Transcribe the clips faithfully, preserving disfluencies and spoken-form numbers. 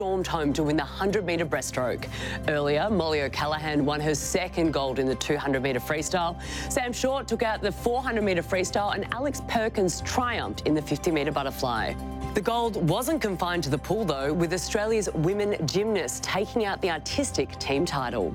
Stormed home to win the one hundred metre breaststroke. Earlier, Molly O'Callaghan won her second gold in the two hundred metre freestyle. Sam Short took out the four hundred metre freestyle and Alex Perkins triumphed in the fifty metre butterfly. The gold wasn't confined to the pool though, with Australia's women gymnasts taking out the artistic team title.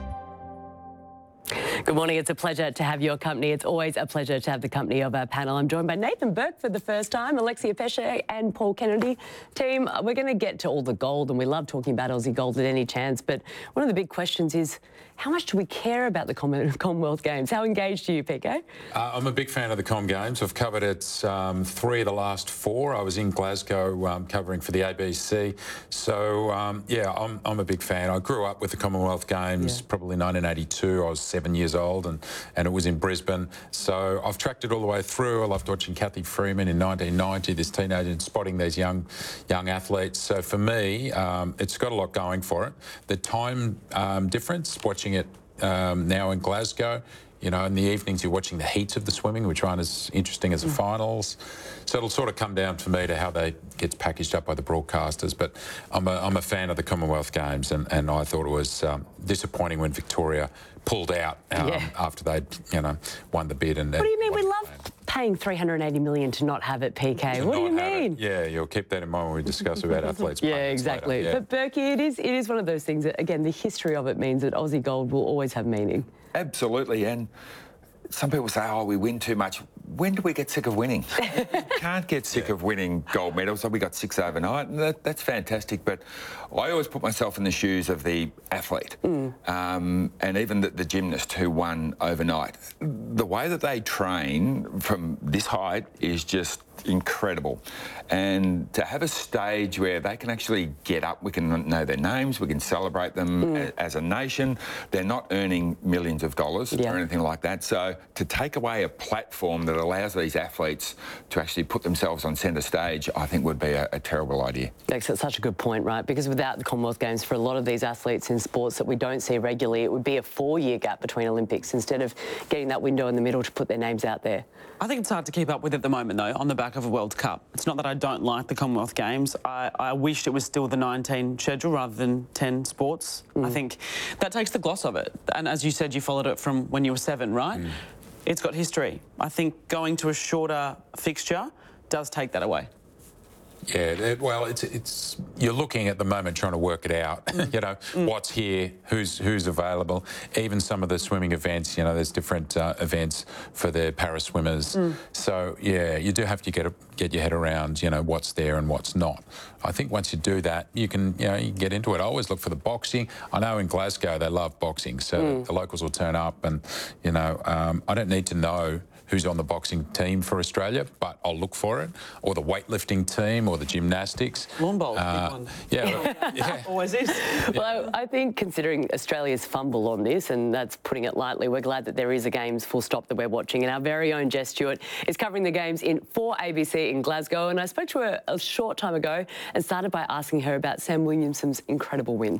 Good morning. It's a pleasure to have your company. It's always a pleasure to have the company of our panel. I'm joined by Nathan Burke for the first time, Alexia Pesce and Paul Kennedy. Team, we're going to get to all the gold, and we love talking about Aussie gold at any chance, but one of the big questions is, how much do we care about the Commonwealth Games? How engaged are you, P K? Uh, I'm a big fan of the Com Games. I've covered it um, three of the last four. I was in Glasgow um, covering for the A B C. So, um, yeah, I'm, I'm a big fan. I grew up with the Commonwealth Games, yeah. probably nineteen eighty-two. I was seven years old, and, and it was in Brisbane. So I've tracked it all the way through. I loved watching Cathy Freeman in nineteen ninety, this teenager, and spotting these young young athletes. So for me, um, it's got a lot going for it. The time um, difference, watching it um, now in Glasgow, you know, in the evenings you're watching the heats of the swimming, which aren't as interesting as the mm. finals. So it'll sort of come down for me to how they gets packaged up by the broadcasters. But I'm a, I'm a fan of the Commonwealth Games, and, and I thought it was um, disappointing when Victoria pulled out um, yeah. after they'd, you know, won the bid. And what do you mean? We love paying three hundred eighty million dollars to not have it, P K. To what do you mean? It. Yeah, you'll keep that in mind when we discuss about athletes. Yeah, exactly. Later. Yeah. But Berkey, it is, it is one of those things that, again, the history of it means that Aussie gold will always have meaning. Absolutely, and some people say, oh, we win too much. When do we get sick of winning? You can't get sick yeah. of winning gold medals. So we got six overnight, and that, that's fantastic. But I always put myself in the shoes of the athlete mm. um, and even the, the gymnast who won overnight. The way that they train from this height is just incredible. And to have a stage where they can actually get up, we can know their names, we can celebrate them mm. a, as a nation. They're not earning millions of dollars yeah. or anything like that. So to take away a platform that allows these athletes to actually put themselves on centre stage, I think would be a, a terrible idea. That's such a good point, right? Because without the Commonwealth Games, for a lot of these athletes in sports that we don't see regularly, it would be a four-year gap between Olympics instead of getting that window in the middle to put their names out there. I think it's hard to keep up with at the moment, though, on the back of a World Cup. It's not that I don't like the Commonwealth Games. I, I wished it was still the nineteen schedule rather than ten sports. Mm. I think that takes the gloss of it. And as you said, you followed it from when you were seven, right? Mm. It's got history. I think going to a shorter fixture does take that away. Yeah, it, well, it's it's you're looking at the moment trying to work it out. Mm. you know, mm. what's here, who's who's available. Even some of the swimming events, you know, there's different uh, events for the para swimmers. Mm. So yeah, you do have to get a, get your head around, you know, what's there and what's not. I think once you do that, you can you know you can get into it. I always look for the boxing. I know in Glasgow they love boxing, so mm. the locals will turn up, and you know, um, I don't need to know who's on the boxing team for Australia, but I'll look for it, or the weightlifting team, or the gymnastics. Lawn bowls, uh, big one. Yeah, yeah. Always is. Well, I, I think considering Australia's fumble on this, and that's putting it lightly, we're glad that there is a Games full stop that we're watching, and our very own Jess Stewart is covering the Games in for A B C in Glasgow, and I spoke to her a short time ago and started by asking her about Sam Williamson's incredible win.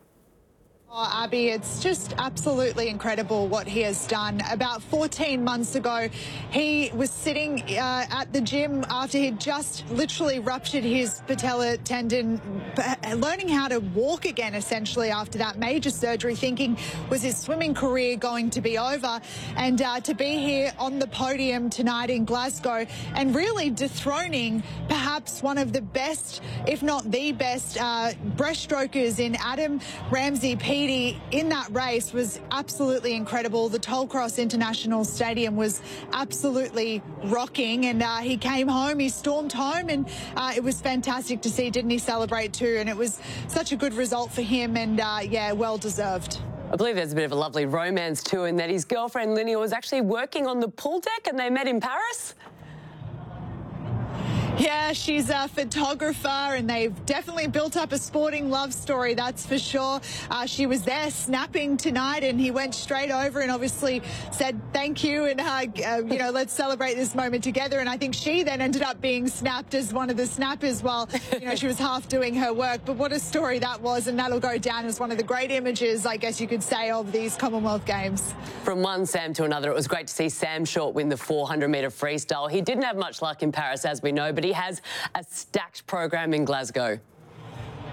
Oh, Abby, it's just absolutely incredible what he has done. About fourteen months ago, he was sitting uh, at the gym after he'd just literally ruptured his patella tendon, learning how to walk again, essentially, after that major surgery, thinking was his swimming career going to be over. And uh, to be here on the podium tonight in Glasgow and really dethroning perhaps one of the best, if not the best, uh, breaststrokers in Adam Ramsey-Peaty in that race was absolutely incredible. The Tollcross International Stadium was absolutely rocking, and uh, he came home, he stormed home, and uh, it was fantastic to see. Didn't he celebrate too? And it was such a good result for him, and uh, yeah, well deserved. I believe there's a bit of a lovely romance too, in that his girlfriend Linnea was actually working on the pool deck and they met in Paris. Yeah, she's a photographer, and they've definitely built up a sporting love story, that's for sure. Uh, she was there snapping tonight, and he went straight over and obviously said thank you and, uh, uh, you know, let's celebrate this moment together. And I think she then ended up being snapped as one of the snappers while, you know, she was half doing her work. But what a story that was, and that'll go down as one of the great images, I guess you could say, of these Commonwealth Games. From one Sam to another, it was great to see Sam Short win the four hundred metre freestyle. He didn't have much luck in Paris, as we know, but he has a stacked program in Glasgow.